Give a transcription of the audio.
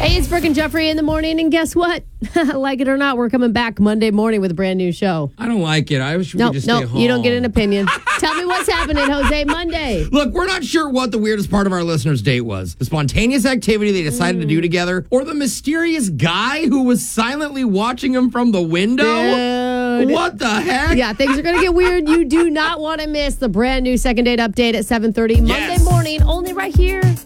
Hey, it's Brooke and Jeffrey in the morning, and guess what? Like it or not, we're coming back Monday morning with a brand new show. I don't like it. I wish we could just stay home. You don't get an opinion. Tell me what's happening, Jose, Monday. Look, we're not sure what the weirdest part of our listeners' date was. The spontaneous activity they decided to do together, or the mysterious guy who was silently watching them from the window. Dude. What the heck? Yeah, things are going to get weird. You do not want to miss the brand new Second Date Update at 7:30 Monday morning, only right here